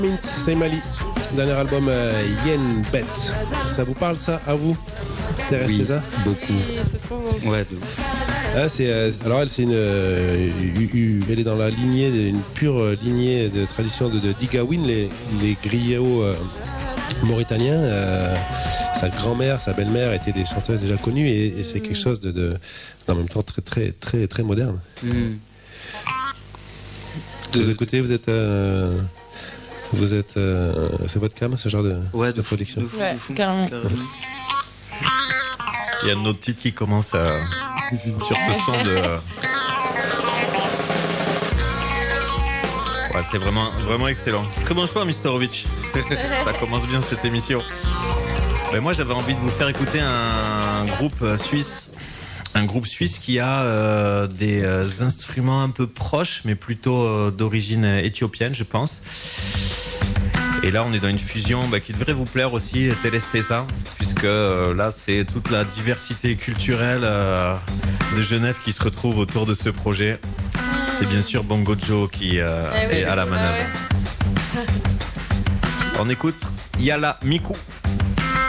Mint, c'est Mali. Dernier album Yen Bet. Ça vous parle ça à vous? Intéressé Oui, ça? beaucoup. Oui, c'est trop beau. Ouais, Ah, alors elle, c'est elle est dans la lignée, une pure lignée de tradition de Digawin, les griots mauritaniens. Sa grand-mère, sa belle-mère étaient des chanteuses déjà connues et c'est quelque chose en même temps très très très très moderne. Vous écoutez, c'est votre cam, ce genre de production? Ouais, carrément. Il y a un autre titre qui commence sur ce son de. Ouais, c'est vraiment, vraiment excellent. Très bon choix, Misterovic. Ça commence bien cette émission. Mais moi, j'avais envie de vous faire écouter un groupe suisse. Un groupe suisse qui a des instruments un peu proches, mais plutôt d'origine éthiopienne, je pense. Et là, on est dans une fusion qui devrait vous plaire aussi, Telestesa, puisque là, c'est toute la diversité culturelle de Genève qui se retrouve autour de ce projet. C'est bien sûr Bongo Joe qui est à la manœuvre. On écoute Yala Miku.